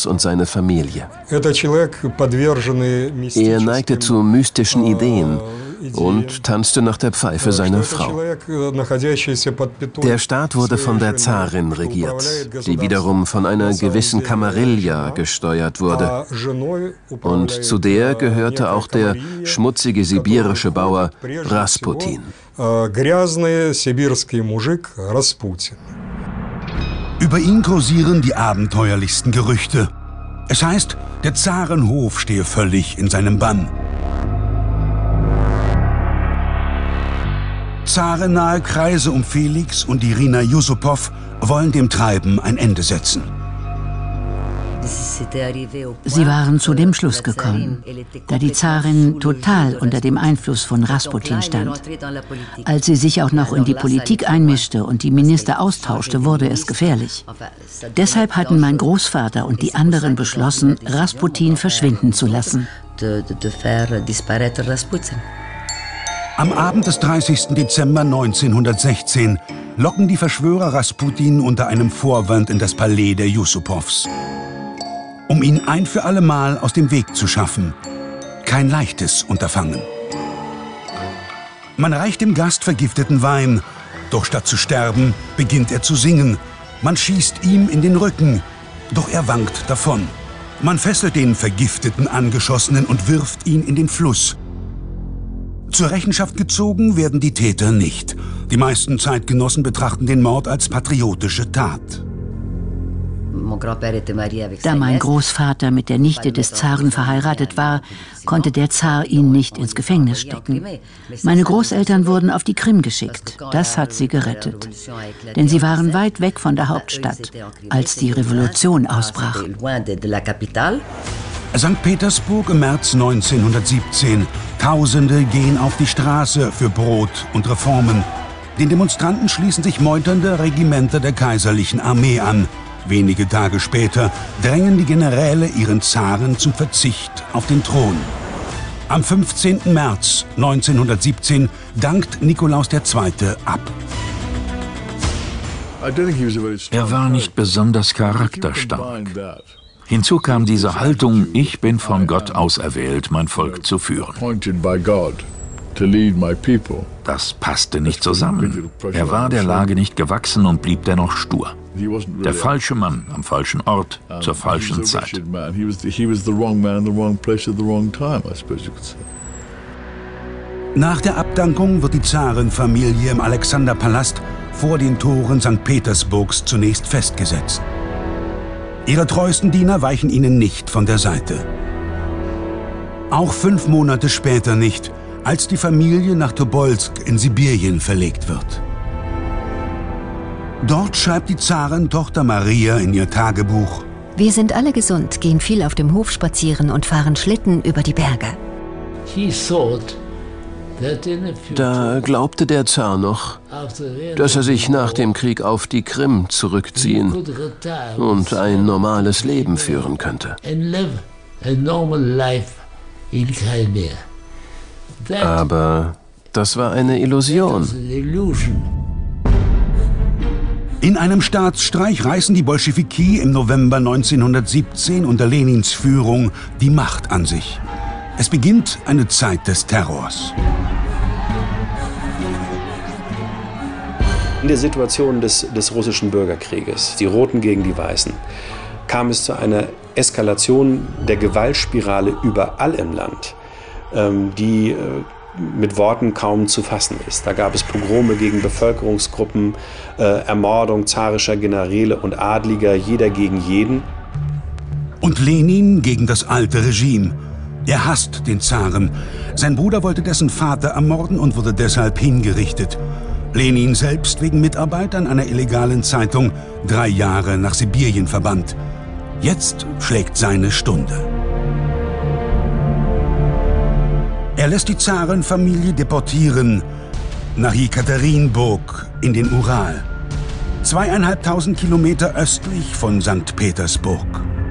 Schmerz und seine Familie. Er neigte zu mystischen Ideen und tanzte nach der Pfeife seiner Frau. Der Staat wurde von der Zarin regiert, die wiederum von einer gewissen Kamarilla gesteuert wurde. Und zu der gehörte auch der schmutzige sibirische Bauer Rasputin. Über ihn kursieren die abenteuerlichsten Gerüchte. Es heißt, der Zarenhof stehe völlig in seinem Bann. Zarennahe Kreise um Felix und Irina Jusupow wollen dem Treiben ein Ende setzen. Sie waren zu dem Schluss gekommen, da die Zarin total unter dem Einfluss von Rasputin stand. Als sie sich auch noch in die Politik einmischte und die Minister austauschte, wurde es gefährlich. Deshalb hatten mein Großvater und die anderen beschlossen, Rasputin verschwinden zu lassen. Am Abend des 30. Dezember 1916 locken die Verschwörer Rasputin unter einem Vorwand in das Palais der Jusupows. Um ihn ein für alle Mal aus dem Weg zu schaffen. Kein leichtes Unterfangen. Man reicht dem Gast vergifteten Wein, doch statt zu sterben, beginnt er zu singen. Man schießt ihm in den Rücken, doch er wankt davon. Man fesselt den vergifteten Angeschossenen und wirft ihn in den Fluss. Zur Rechenschaft gezogen werden die Täter nicht. Die meisten Zeitgenossen betrachten den Mord als patriotische Tat. Da mein Großvater mit der Nichte des Zaren verheiratet war, konnte der Zar ihn nicht ins Gefängnis stecken. Meine Großeltern wurden auf die Krim geschickt. Das hat sie gerettet. Denn sie waren weit weg von der Hauptstadt, als die Revolution ausbrach. St. Petersburg im März 1917. Tausende gehen auf die Straße für Brot und Reformen. Den Demonstranten schließen sich meuternde Regimenter der kaiserlichen Armee an. Wenige Tage später drängen die Generäle ihren Zaren zum Verzicht auf den Thron. Am 15. März 1917 dankt Nikolaus II. Ab. Er war nicht besonders charakterstark. Hinzu kam diese Haltung, ich bin von Gott auserwählt, mein Volk zu führen. Das passte nicht zusammen. Er war der Lage nicht gewachsen und blieb dennoch stur. Der falsche Mann am falschen Ort zur falschen Zeit. Nach der Abdankung wird die Zarenfamilie im Alexanderpalast vor den Toren St. Petersburgs zunächst festgesetzt. Ihre treuesten Diener weichen ihnen nicht von der Seite. Auch 5 Monate später nicht, als die Familie nach Tobolsk in Sibirien verlegt wird. Dort schreibt die Zarentochter Maria in ihr Tagebuch: Wir sind alle gesund, gehen viel auf dem Hof spazieren und fahren Schlitten über die Berge. Da glaubte der Zar noch, dass er sich nach dem Krieg auf die Krim zurückziehen und ein normales Leben führen könnte. Aber das war eine Illusion. In einem Staatsstreich reißen die Bolschewiki im November 1917 unter Lenins Führung die Macht an sich. Es beginnt eine Zeit des Terrors. In der Situation des russischen Bürgerkrieges, die Roten gegen die Weißen, kam es zu einer Eskalation der Gewaltspirale überall im Land, die mit Worten kaum zu fassen ist. Da gab es Pogrome gegen Bevölkerungsgruppen, Ermordung zarischer Generäle und Adliger, jeder gegen jeden. Und Lenin gegen das alte Regime. Er hasst den Zaren. Sein Bruder wollte dessen Vater ermorden und wurde deshalb hingerichtet. Lenin selbst wegen Mitarbeit an einer illegalen Zeitung 3 Jahre nach Sibirien verbannt. Jetzt schlägt seine Stunde. Er lässt die Zarenfamilie deportieren nach Jekaterinburg in den Ural, 2.500 Kilometer östlich von St. Petersburg.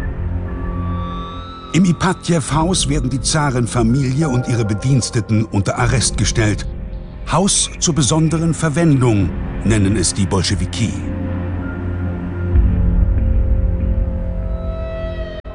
Im Ipatjew-Haus werden die Zarenfamilie und ihre Bediensteten unter Arrest gestellt. Haus zur besonderen Verwendung nennen es die Bolschewiki.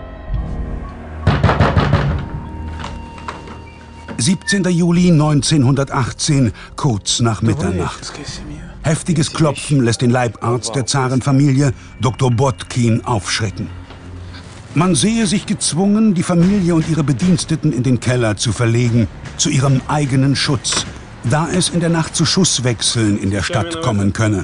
17. Juli 1918, kurz nach Mitternacht. Heftiges Klopfen lässt den Leibarzt der Zarenfamilie, Dr. Botkin, aufschrecken. Man sehe sich gezwungen, die Familie und ihre Bediensteten in den Keller zu verlegen, zu ihrem eigenen Schutz, da es in der Nacht zu Schusswechseln in der Stadt kommen könne.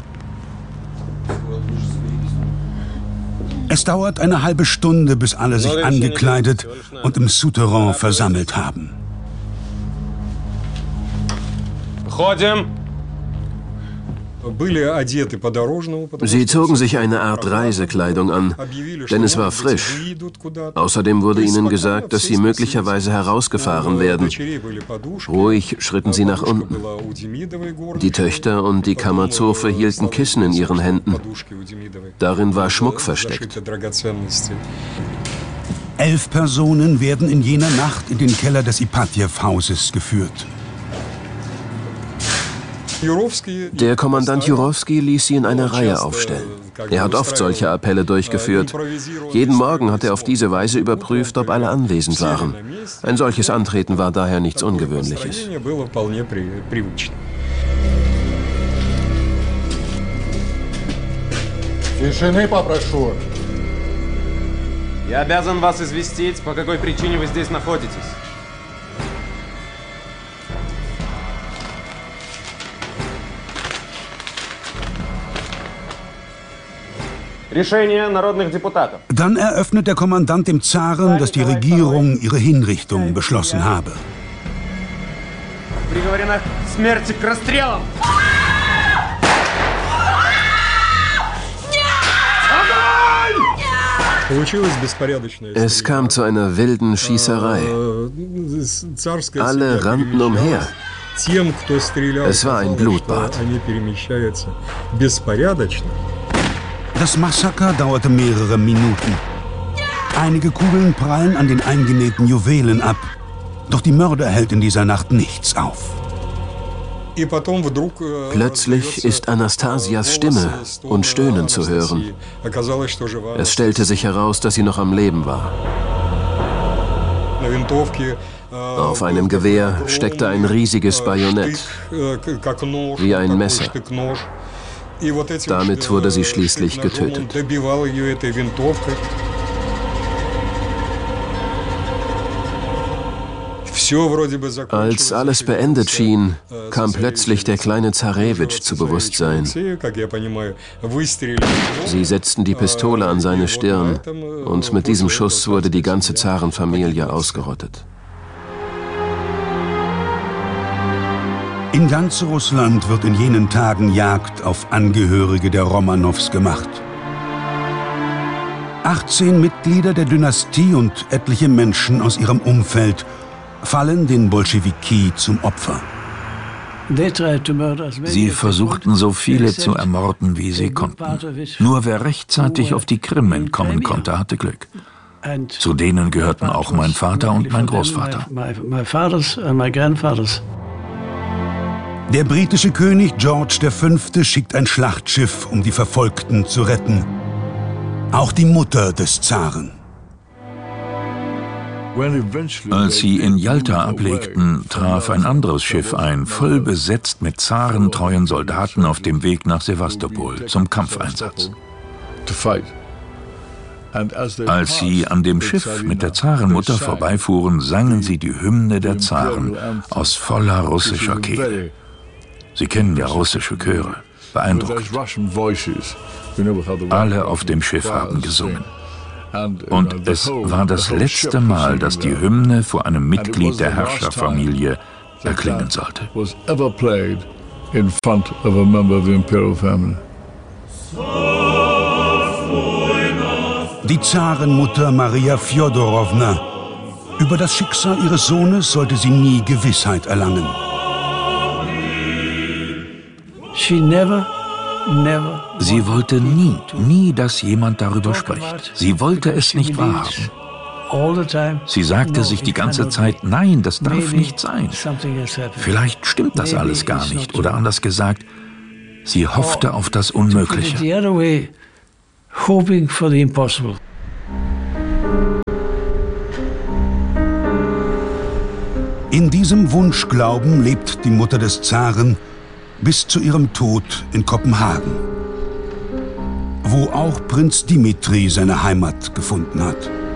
Es dauert eine halbe Stunde, bis alle sich angekleidet und im Souterrain versammelt haben. Sie zogen sich eine Art Reisekleidung an, denn es war frisch. Außerdem wurde ihnen gesagt, dass sie möglicherweise herausgefahren werden. Ruhig schritten sie nach unten. Die Töchter und die Kammerzofe hielten Kissen in ihren Händen. Darin war Schmuck versteckt. 11 Personen werden in jener Nacht in den Keller des Ipatjew-Hauses geführt. Der Kommandant Jurowski ließ sie in eine Reihe aufstellen. Er hat oft solche Appelle durchgeführt. Jeden Morgen hat er auf diese Weise überprüft, ob alle anwesend waren. Ein solches Antreten war daher nichts Ungewöhnliches. Я обязан вас известить, по какой причине вы здесь находитесь. Dann eröffnet der Kommandant dem Zaren, dass die Regierung ihre Hinrichtung beschlossen habe. Es kam zu einer wilden Schießerei. Alle rannten umher. Es war ein Blutbad. Das Massaker dauerte mehrere Minuten. Einige Kugeln prallen an den eingenähten Juwelen ab. Doch die Mörder hält in dieser Nacht nichts auf. Plötzlich ist Anastasias Stimme und Stöhnen zu hören. Es stellte sich heraus, dass sie noch am Leben war. Auf einem Gewehr steckte ein riesiges Bajonett, wie ein Messer. Damit wurde sie schließlich getötet. Als alles beendet schien, kam plötzlich der kleine Zarewitsch zu Bewusstsein. Sie setzten die Pistole an seine Stirn und mit diesem Schuss wurde die ganze Zarenfamilie ausgerottet. In ganz Russland wird in jenen Tagen Jagd auf Angehörige der Romanows gemacht. 18 Mitglieder der Dynastie und etliche Menschen aus ihrem Umfeld fallen den Bolschewiki zum Opfer. Sie versuchten, so viele zu ermorden, wie sie konnten. Nur wer rechtzeitig auf die Krim entkommen konnte, hatte Glück. Zu denen gehörten auch mein Vater und mein Großvater. Der britische König George V. schickt ein Schlachtschiff, um die Verfolgten zu retten. Auch die Mutter des Zaren. Als sie in Jalta ablegten, traf ein anderes Schiff ein, voll besetzt mit zarentreuen Soldaten auf dem Weg nach Sewastopol zum Kampfeinsatz. Als sie an dem Schiff mit der Zarenmutter vorbeifuhren, sangen sie die Hymne der Zaren aus voller russischer Kehle. Sie kennen ja russische Chöre. Beeindruckend. Alle auf dem Schiff haben gesungen. Und es war das letzte Mal, dass die Hymne vor einem Mitglied der Herrscherfamilie erklingen sollte. Die Zarenmutter Maria Fjodorowna. Über das Schicksal ihres Sohnes sollte sie nie Gewissheit erlangen. Sie wollte nie, dass jemand darüber spricht. Sie wollte es nicht wahrhaben. Sie sagte sich die ganze Zeit, nein, das darf nicht sein. Vielleicht stimmt das alles gar nicht. Oder anders gesagt, sie hoffte auf das Unmögliche. In diesem Wunschglauben lebt die Mutter des Zaren bis zu ihrem Tod in Kopenhagen, wo auch Prinz Dimitri seine Heimat gefunden hat.